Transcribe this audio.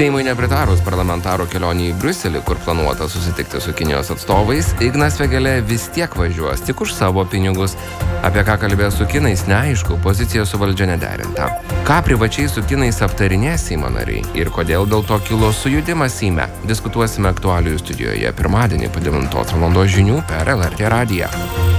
Seimui nepritarus parlamentarų kelionį į Briuselį, kur planuota susitikti su Kinijos atstovais, Ignas Vėgėlė vis tiek važiuos tik už savo pinigus. Apie ką kalbės su kinais neaišku, pozicija su valdžia nederinta. Ką privačiai su kinais aptarinės Seimo nariai ir kodėl dėl to kilo sujudimas Seime, diskutuosime aktualijų studijoje pirmadienį po 9 val. Žinių per LRT radiją.